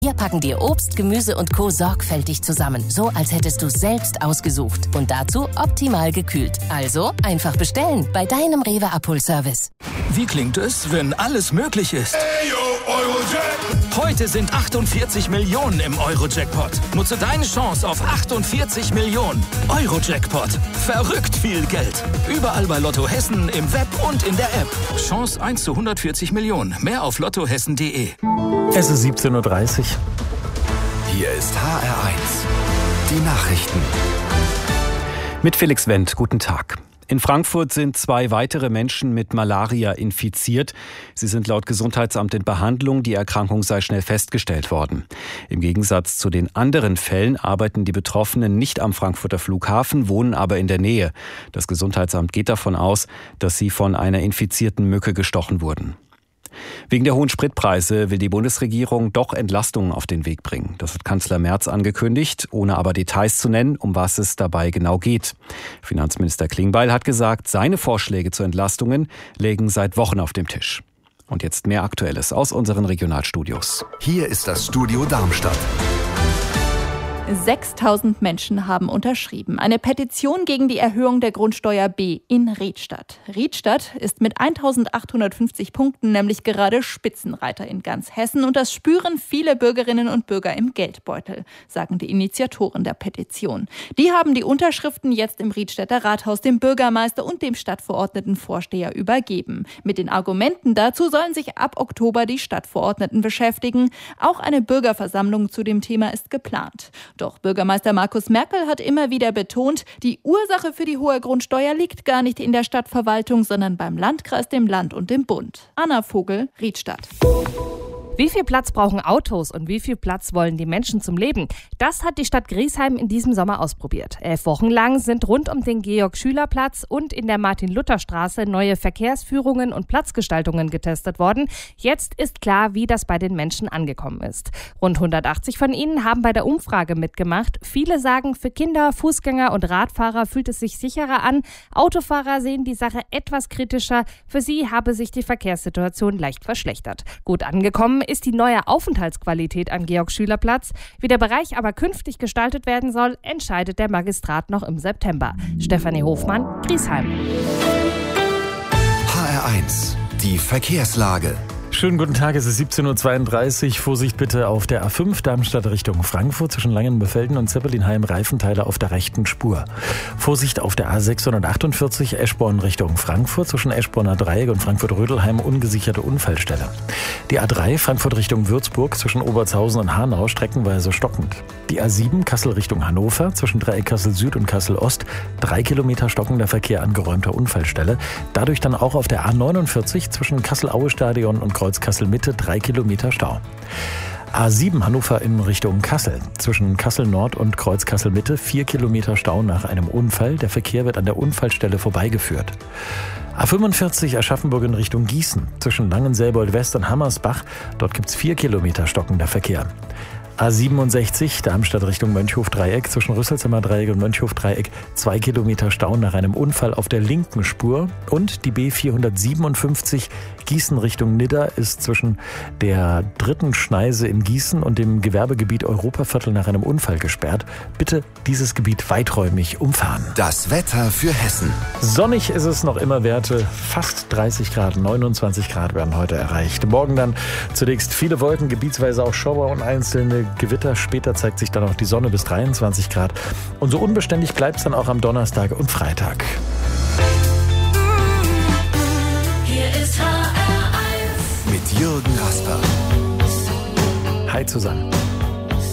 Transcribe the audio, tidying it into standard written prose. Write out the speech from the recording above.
Wir packen dir Obst, Gemüse und Co. sorgfältig zusammen, so als hättest du es selbst ausgesucht. Und dazu optimal gekühlt. Also einfach bestellen bei deinem Rewe Abholservice. Wie klingt es, wenn alles möglich ist? Heute sind 48 Millionen im Euro-Jackpot. Nutze deine Chance auf 48 Millionen. Euro-Jackpot. Verrückt viel Geld. Überall bei Lotto Hessen, im Web und in der App. Chance 1 zu 140 Millionen. Mehr auf lottohessen.de. Es ist 17.30 Uhr. Hier ist HR1. Die Nachrichten. Mit Felix Wendt, guten Tag. In Frankfurt sind 2 weitere Menschen mit Malaria infiziert. Sie sind laut Gesundheitsamt in Behandlung. Die Erkrankung sei schnell festgestellt worden. Im Gegensatz zu den anderen Fällen arbeiten die Betroffenen nicht am Frankfurter Flughafen, wohnen aber in der Nähe. Das Gesundheitsamt geht davon aus, dass sie von einer infizierten Mücke gestochen wurden. Wegen der hohen Spritpreise will die Bundesregierung doch Entlastungen auf den Weg bringen. Das hat Kanzler Merz angekündigt, ohne aber Details zu nennen, um was es dabei genau geht. Finanzminister Klingbeil hat gesagt, seine Vorschläge zu Entlastungen lägen seit Wochen auf dem Tisch. Und jetzt mehr Aktuelles aus unseren Regionalstudios. Hier ist das Studio Darmstadt. 6.000 Menschen haben unterschrieben. Eine Petition gegen die Erhöhung der Grundsteuer B in Riedstadt. Riedstadt ist mit 1.850 Punkten nämlich gerade Spitzenreiter in ganz Hessen. Und das spüren viele Bürgerinnen und Bürger im Geldbeutel, sagen die Initiatoren der Petition. Die haben die Unterschriften jetzt im Riedstädter Rathaus dem Bürgermeister und dem Stadtverordnetenvorsteher übergeben. Mit den Argumenten dazu sollen sich ab Oktober die Stadtverordneten beschäftigen. Auch eine Bürgerversammlung zu dem Thema ist geplant. Doch Bürgermeister Markus Merkel hat immer wieder betont, die Ursache für die hohe Grundsteuer liegt gar nicht in der Stadtverwaltung, sondern beim Landkreis, dem Land und dem Bund. Anna Vogel, Riedstadt. Wie viel Platz brauchen Autos und wie viel Platz wollen die Menschen zum Leben? Das hat die Stadt Griesheim in diesem Sommer ausprobiert. 11 Wochen lang sind rund um den Georg-Schüler-Platz und in der Martin-Luther-Straße neue Verkehrsführungen und Platzgestaltungen getestet worden. Jetzt ist klar, wie das bei den Menschen angekommen ist. Rund 180 von ihnen haben bei der Umfrage mitgemacht. Viele sagen, für Kinder, Fußgänger und Radfahrer fühlt es sich sicherer an. Autofahrer sehen die Sache etwas kritischer. Für sie habe sich die Verkehrssituation leicht verschlechtert. Gut angekommen ist die neue Aufenthaltsqualität am Georg-Schüler-Platz. Wie der Bereich aber künftig gestaltet werden soll, entscheidet der Magistrat noch im September. Stefanie Hofmann, Griesheim. HR1. Die Verkehrslage. Schönen guten Tag, es ist 17.32 Uhr. Vorsicht bitte auf der A5 Darmstadt Richtung Frankfurt zwischen Langenbefelden und Zeppelinheim, Reifenteile auf der rechten Spur. Vorsicht auf der A648 Eschborn Richtung Frankfurt zwischen Eschborner Dreieck und Frankfurt-Rödelheim, ungesicherte Unfallstelle. Die A3 Frankfurt Richtung Würzburg zwischen Obertshausen und Hanau streckenweise stockend. Die A7 Kassel Richtung Hannover zwischen Dreieck Kassel Süd und Kassel Ost, 3 Kilometer stockender Verkehr an geräumter Unfallstelle. Dadurch dann auch auf der A49 zwischen Kassel-Aue-Stadion und Kreuz Kassel-Mitte 3 Kilometer Stau. A7 Hannover in Richtung Kassel. Zwischen Kassel Nord und Kreuz Kassel-Mitte 4 Kilometer Stau nach einem Unfall. Der Verkehr wird an der Unfallstelle vorbeigeführt. A45 Aschaffenburg in Richtung Gießen. Zwischen Langenselbold West und Hammersbach. Dort gibt es 4 Kilometer stockender Verkehr. A67 Darmstadt Richtung Mönchhof-Dreieck zwischen Rüsselsheimer Dreieck und Mönchhof-Dreieck 2 Kilometer Stau nach einem Unfall auf der linken Spur. Und die B457 Gießen Richtung Nidda ist zwischen der dritten Schneise in Gießen und dem Gewerbegebiet Europaviertel nach einem Unfall gesperrt. Bitte dieses Gebiet weiträumig umfahren. Das Wetter für Hessen. Sonnig ist es noch immer, Werte fast 30 Grad, 29 Grad werden heute erreicht. Morgen dann zunächst viele Wolken, gebietsweise auch Schauer und einzelne Gewitter. Später zeigt sich dann auch die Sonne bis 23 Grad. Und so unbeständig bleibt es dann auch am Donnerstag und Freitag. Hier ist HR1 mit Jürgen Rasper. Hi zusammen.